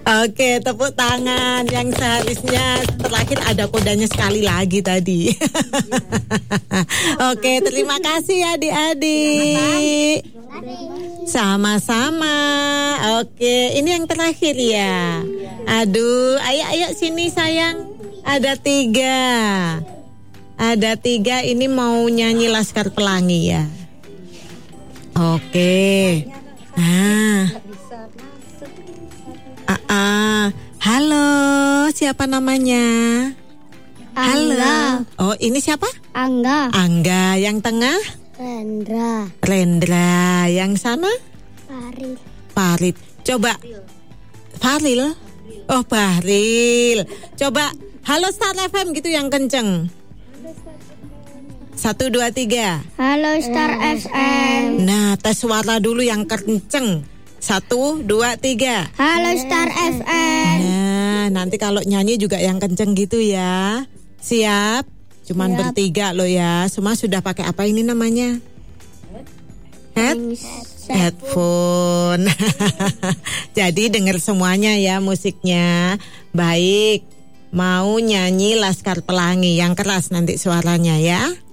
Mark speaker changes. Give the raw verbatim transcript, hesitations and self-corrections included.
Speaker 1: Oke, tepuk tangan yang seharusnya terakhir ada kodanya sekali lagi tadi. Oke, terima kasih adik-adik. Sama-sama. Oke, ini yang terakhir ya. Aduh, ayo ayo sini sayang. Ada tiga. Ada tiga ini mau nyanyi Laskar Pelangi ya. Oke. Nah. Ah, ah. Halo, siapa namanya?
Speaker 2: Angga.
Speaker 1: Halo. Oh, ini siapa?
Speaker 2: Angga.
Speaker 1: Angga. Yang tengah?
Speaker 2: Rendra.
Speaker 1: Rendra. Yang sana?
Speaker 2: Faril.
Speaker 1: Farid. Coba. Faril. Oh, Bahril. Coba. Halo Star F M gitu yang kenceng. Satu, dua, tiga.
Speaker 2: Halo Star F M.
Speaker 1: Nah, tes suara dulu yang kenceng. Satu, dua, tiga.
Speaker 2: Halo Star F M.
Speaker 1: Nah, nanti kalau nyanyi juga yang kenceng gitu ya. Siap? Cuman
Speaker 2: Siap.
Speaker 1: bertiga loh ya. Semua sudah pakai apa ini namanya? Head? Headphone. Jadi dengar semuanya ya musiknya. Baik. Mau nyanyi Laskar Pelangi yang keras nanti suaranya ya.